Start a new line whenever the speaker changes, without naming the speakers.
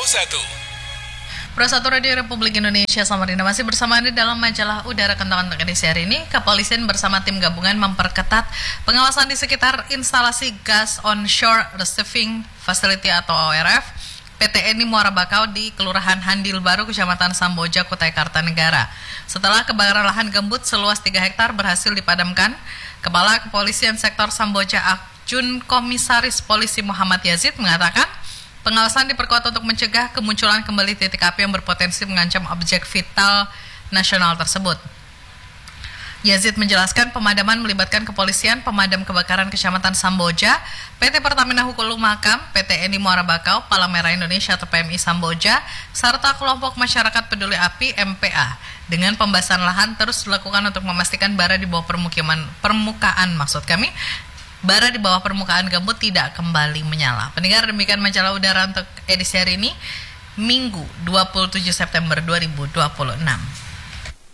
Pro 1 Radio Republik Indonesia Samarinda masih bersama Anda dalam majalah Udara Kentongan edisi hari ini. Kepolisian bersama tim gabungan memperketat pengawasan di sekitar instalasi gas onshore receiving facility atau ORF PT Eni Muara Bakau di Kelurahan Handil Baru, Kecamatan Samboja, Kutai Kartanegara. Setelah kebakaran lahan gambut seluas 3 hektar berhasil dipadamkan, Kepala Kepolisian Sektor Samboja Akjun Komisaris Polisi Muhammad Yazid mengatakan, pengawasan diperkuat untuk mencegah kemunculan kembali titik api yang berpotensi mengancam objek vital nasional tersebut. Yazid menjelaskan pemadaman melibatkan kepolisian, pemadam kebakaran Kecamatan Samboja, PT Pertamina Hulu Makam, PT Eni Muara Bakau, Palang Merah Indonesia atau PMI Samboja, serta kelompok masyarakat peduli api MPA. Dengan pembahasan lahan terus dilakukan untuk memastikan bara di bawah bara di bawah permukaan gambut tidak kembali menyala. Pendengar, demikian majalah udara untuk edisi hari ini, Minggu 27 September 2026.